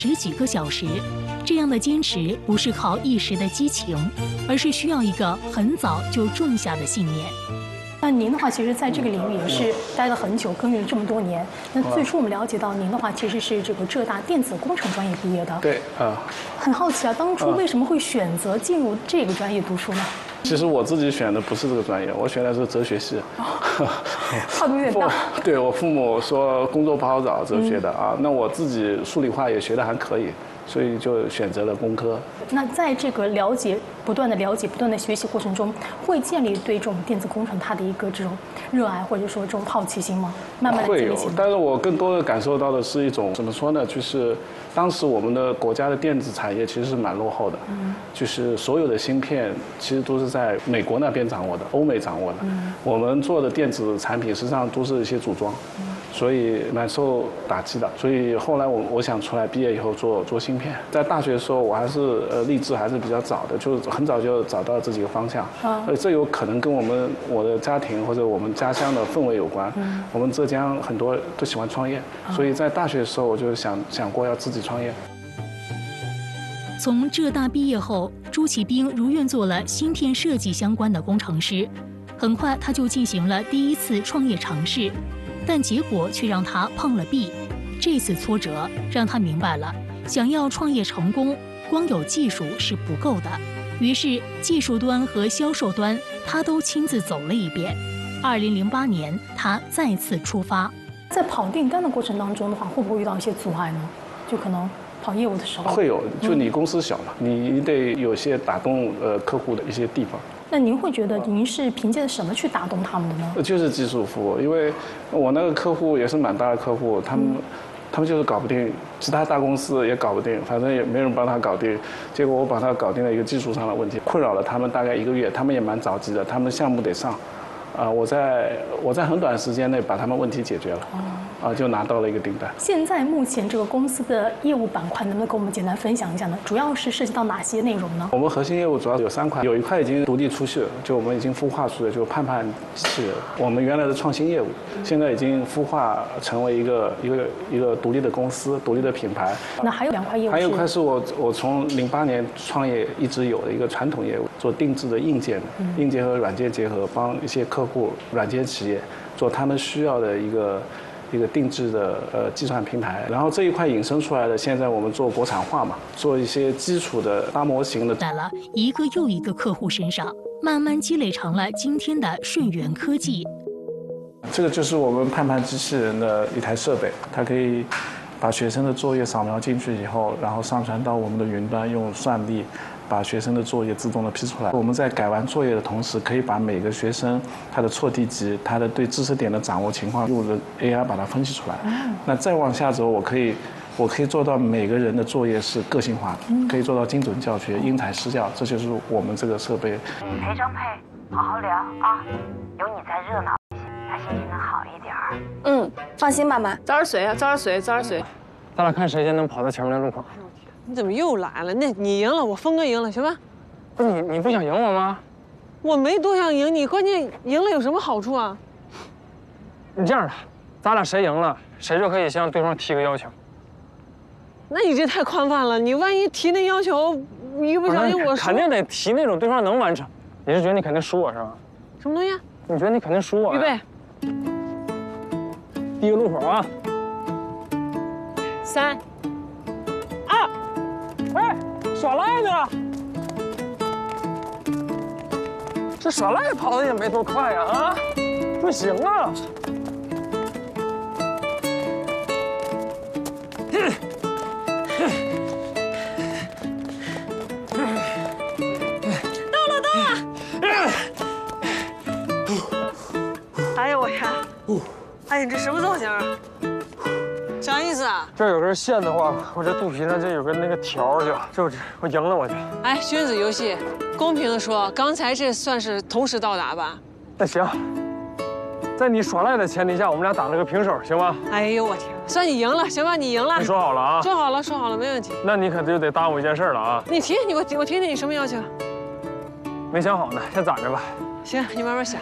10几个小时。这样的坚持不是靠一时的激情，而是需要一个很早就种下的信念。那您的话，其实在这个领域也是待了很久，耕耘了这么多年。那最初我们了解到，您的话其实是这个浙大电子工程专业毕业的。 对很好奇啊，当初为什么会选择进入这个专业读书呢？ 其实我自己选的不是这个专业，我选的是哲学系。 跨度有点大。 对，我父母说工作不好找，哲学的啊。那我自己数理化也学得还可以，所以就选择了工科。 那在这个不断的了解、不断的学习过程中，会建立对这种电子工程它的一个这种热爱，或者说这种好奇心吗？慢慢的会有，但是我更多的感受到的是一种怎么说呢？就是当时我们的国家的电子产业其实是蛮落后的，就是所有的芯片其实都是在美国那边掌握的，欧美掌握的。我们做的电子产品实际上都是一些组装。所以蛮受打击的，所以后来我想出来，毕业以后做芯片。在大学的时候，我还是立志还是比较早的，就是很早就找到这几个方向。这有可能跟我的家庭或者我们家乡的氛围有关。我们浙江很多都喜欢创业，所以在大学的时候我就想过要自己创业。 从浙大毕业后，朱启兵如愿做了芯片设计相关的工程师。很快他就进行了第一次创业尝试。但结果却让他碰了壁。这次挫折让他明白了，想要创业成功，光有技术是不够的。于是，技术端和销售端他都亲自走了一遍。2008年，他再次出发。在跑订单的过程当中的话，会不会遇到一些阻碍呢？就可能跑业务的时候会有，就你公司小嘛，你得有些打动客户的一些地方。 那您会觉得您是凭借什么去打动他们的呢？ 就是技术服务，因为我那个客户也是蛮大的客户，他们就是搞不定，其他大公司也搞不定，反正也没人帮他搞定。结果我帮他搞定了一个技术上的问题，困扰了他们大概1个月，他们也蛮着急的，他们的项目得上。我在很短时间内把他们问题解决了，就拿到了一个订单。 现在目前这个公司的业务板块，能不能跟我们简单分享一下呢？主要是涉及到哪些内容呢？ 我们核心业务主要有3块，有一块已经独立出去了，就我们已经孵化出来，就盼盼机器人。我们原来的创新业务，现在已经孵化成为一个独立的公司、独立的品牌。 那还有2块业务， 还有一块是我从08年创业一直有的一个传统业务，做定制的硬件和软件结合，帮一些客户软件企业做他们需要的一个定制的计算平台。然后这一块引申出来的，现在我们做国产化嘛，做一些基础的大模型的， 在了一个又一个客户身上，慢慢积累成了今天的顺源科技。 这个就是我们盼盼机器人的一台设备，它可以把学生的作业扫描进去以后，然后上传到我们的云端，用算力把学生的作业自动的批出来。我们在改完作业的同时，可以把每个学生他的错题集、他的对知识点的掌握情况，用的 AI 把它分析出来。那再往下走，我可以做到每个人的作业是个性化的，可以做到精准教学、因材施教。这就是我们这个设备。 陪张佩好好聊啊，有你在热闹，他心情能好一点。 放心吧，妈。 早点睡啊，早点睡，早点睡。 咱俩看谁先能跑到前面的路口。 你怎么又来了？那你赢了，我峰哥赢了，行吧？ 不是你不想赢我吗？ 我没多想赢你，关键赢了有什么好处啊？ 你这样的，咱俩谁赢了，谁就可以向对方提个要求。 那你这太宽泛了，你万一提那要求，一不小心我肯定得提那种对方能完成。你是觉得你肯定输我是吧？ 什么东西？ 你觉得你肯定输我？ 预备。 第一个路口啊。 3、2。 哎，耍赖呢？这耍赖跑的也没多快呀啊！不行啊！ 哎呦我天！哎，你这什么造型？啥意思啊？ 这有根线的话，我这肚皮上这有个那个条就我赢了我就。 哎，君子游戏，公平的说，刚才这算是同时到达吧？ 那行，在你耍赖的前提下，我们俩打了个平手，行吗？ 哎呦我天，算你赢了，行吧？你赢了。 你说好了啊？ 说好了，说好了，没问题。 那你可就得答应我一件事了啊！ 你提，我听听你什么要求？ 没想好呢，先攒着吧。 行，你慢慢想。